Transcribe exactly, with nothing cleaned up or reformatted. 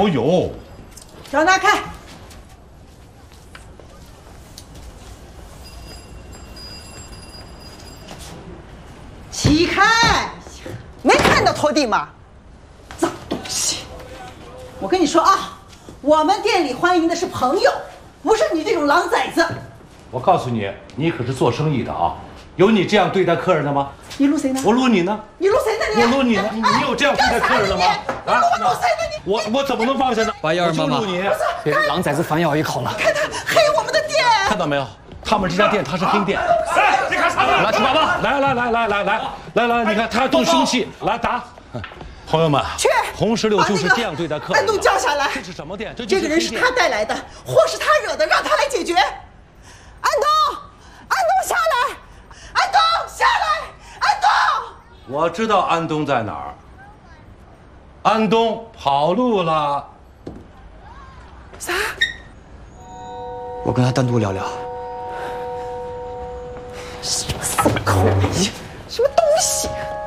有有。 让拿开。起开！没看到拖地吗？脏东西！我跟你说啊，我们店里欢迎的是朋友，不是你这种狼崽子。 我告诉你，你可是做生意的啊，有你这样对待客人的吗？ 你录谁呢？ 我录你呢。 你录谁呢？你我录你呢。你你有这样对待客人的吗？ 啊！我录谁呢？你我我怎么能放下呢？ 八幺二妈妈，别狼崽子反咬一口了。 看他黑我们的店， 看到没有？他们这家店它是黑店。哎，你看啥子？来，七八八，来来来来来来来来，你看他更生气，来打。朋友们， 去红石榴就是这样对待客人。 安东叫下来。 这是什么店？这这个人是他带来的，祸是他惹的，让他来解决。安东，安东下来，安东下来，安东。 我知道安东在哪儿。安东跑路了。 啥？ 我跟他单独聊聊。 什么死口呀！什么东西？